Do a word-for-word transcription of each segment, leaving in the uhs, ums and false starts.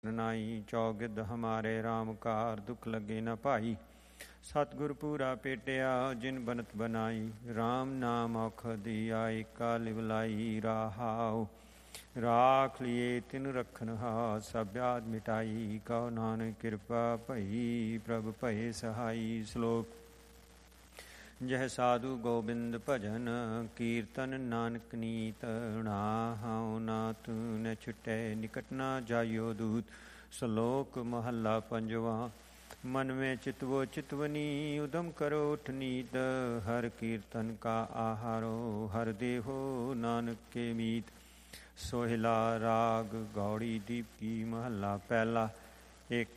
नाई चौगिद हमारे राम कार दुख लगे न भाई। सतगुर पूरा पेटिया जिन बनत बनाई। राम नाम औखदी आई काल बुलाई राहाओ। राख लिए तिन रखन हा सब व्याध मिटाई। कहो नानक कृपा भई प्रभ भय सहाई। श्लोक। जह साधु गोबिंद भजन कीर्तन नानक नीत। नाहु नाथ न छुटै निकट न जाइयो दूत। श्लोक महला पंजवा। मन में चितवो चितवनी उदम करो उठ नीत। हर कीर्तन का आहारो हर देहो नानक के मीत। सोहिला राग गौड़ी दीप की महला पहला। एक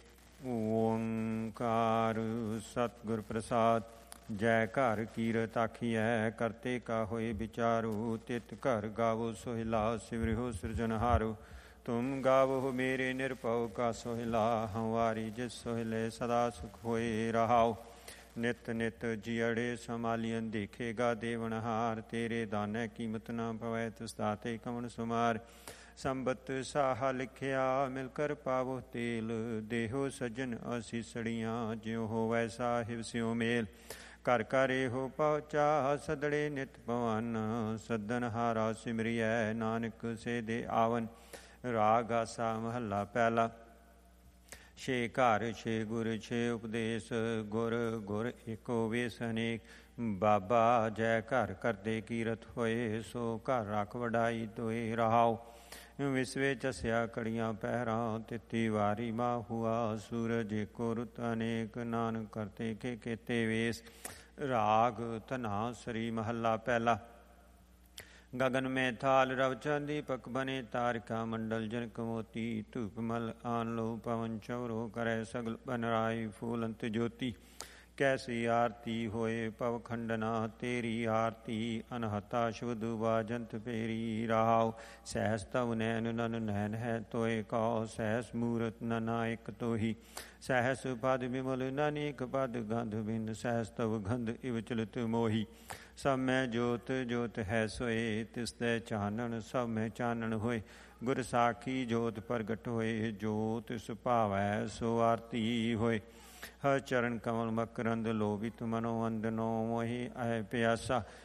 ओंकार सतगुर प्रसाद। जय घर कीरत आखिए करते का होए विचारो। तित घर गावो सोहिला सिमरिहो सृजनहारो। तुम गावो मेरे निरपव का सोहिला। हंवारी जिस सोहिले सदा सुख होए रहाओ। नित नित जियड़े संभालियन देखेगा देवनहार। तेरे दाने कीमत न पवै तिस दाते कमन सुमार। संबत साहा लिखिया मिलकर पावो तेल। देहो सज्जन असीसड़ियाँ ज्यों हो वैसा हिव स्यों मेल। कर करे हो पहुँचा सदड़े नित पवन। सदन हारा सिमरिय नानक से दे आवन। राग आसा महला पहला। छे घर छे गुर छे उपदेश। गुर गुर एको वेस अनेक। बाबा जय घर करदे कीरत होए। सो घर रख वडाई तोए रहाओ। विसवे चस्या कड़ियाँ पहरा तिती वारी माँ हुआ। सूरज एको रुत अनेक नानक करते के केते वेश। राग तना श्री महला पहला। गगन में थाल रव दीपक बने तारिका मंडल जनक मोती। धूप मल आन लो पवन चौरो करे सगल बनराई फूलंत ज्योति। कैसी आरती होए पव खंडना तेरी आरती। अनहता शुभ दुबाजंत पेरी रहाओ। सहस तव नैन नन नैन है तोय कहो। सहस मूरत ननायक तो ही। सहस पद विमल नानेक पद गंध बिंद। सहस तव गंध इव चलत मोही। सब में जोत जोत है सोए तिसदै चानन। सब में चानन होए गुर साखी जोत प्रगट होए। जोत सुभावै सो आरती होए। हर चरण कमल मकरंद लोभित मनो अंदनो मोहि आय प्यासा।